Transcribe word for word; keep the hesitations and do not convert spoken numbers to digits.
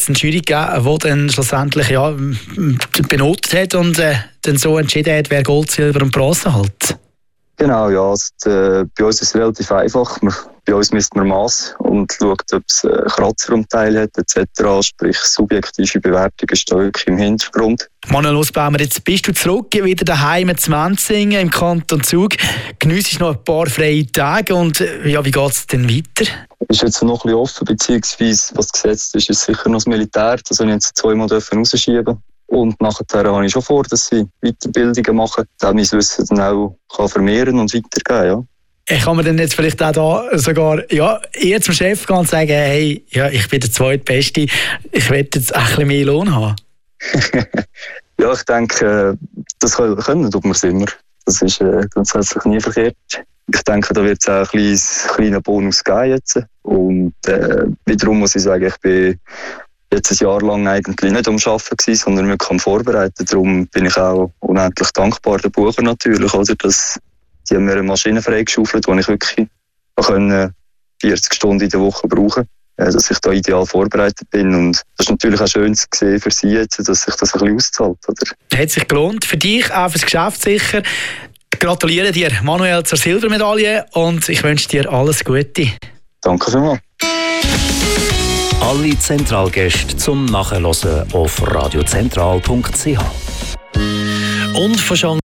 eine Jury gegeben, die dann schlussendlich ja, benotet hat und äh, dann so entschieden hat, wer Gold, Silber und Bronze hat. Genau, ja. Also, die, bei uns ist es relativ einfach. Wir, bei uns misst man Mass und schaut, ob es einen Kratzerumteil hat et cetera. Sprich, subjektive Bewertung ist da wirklich im Hintergrund. Manuel Nussbaumer, jetzt bist du zurück, wieder daheim zu Menzingen im Kanton Zug. Geniessest noch ein paar freie Tage und ja, wie geht es denn weiter? Ist jetzt noch ein bisschen offen, beziehungsweise was gesetzt ist, ist sicher noch das Militär. Das habe ich jetzt zweimal rausschieben. Und nachher habe ich schon vor, dass ich Weiterbildungen mache, damit mein Wissen dann auch kann vermehren und weitergeben, ja. Ich kann mir dann jetzt vielleicht auch da sogar ja, eher zum Chef gehen und sagen, hey, ja, ich bin der Zweitbeste, ich will jetzt ein bisschen mehr Lohn haben. Ja, ich denke, das können tut man es immer. Das ist äh, grundsätzlich nie verkehrt. Ich denke, da wird es auch einen kleinen Bonus geben jetzt. Und äh, wiederum muss ich sagen, ich bin jetzt ein Jahr lang eigentlich nicht am Arbeiten gewesen, sondern wirklich am Vorbereiten. Darum bin ich auch unendlich dankbar der Bucher natürlich, oder, dass die haben mir eine Maschine freigeschaufelt, die ich wirklich vierzig Stunden in der Woche brauchen konnte, dass ich da ideal vorbereitet bin. Und das ist natürlich auch schön zu sehen für Sie jetzt, dass sich das ein bisschen auszahlt. Oder? Hat sich gelohnt für dich, auch fürs Geschäft sicher. Gratuliere dir, Manuel, zur Silbermedaille und ich wünsche dir alles Gute. Danke vielmals. Alle Zentralgäste zum Nachhören auf radiozentral punkt c h. Und von